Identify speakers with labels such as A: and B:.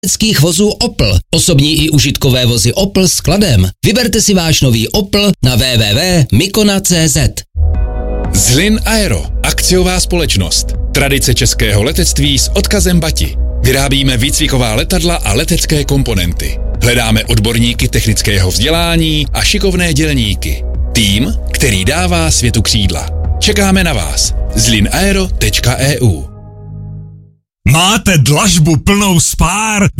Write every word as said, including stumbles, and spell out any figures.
A: leteckých vozů Opel. Osobní i užitkové vozy Opel s skladem. Vyberte si váš nový Opel na w w w tečka mykona tečka c z.
B: Zlin Aero, akciová společnost. Tradice českého letectví s odkazem Bati. Vyrábíme výcviková letadla a letecké komponenty. Hledáme odborníky technického vzdělání a šikovné dělníky. Tým, který dává světu křídla. Čekáme na vás. zlin aero tečka e u.
C: Máte dlažbu plnou spár?